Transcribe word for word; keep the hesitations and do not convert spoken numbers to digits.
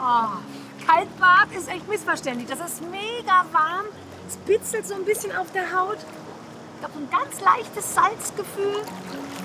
Oh, Kaltbad ist echt missverständlich. Das ist mega warm. Es bitzelt so ein bisschen auf der Haut. Ich habe ein ganz leichtes Salzgefühl.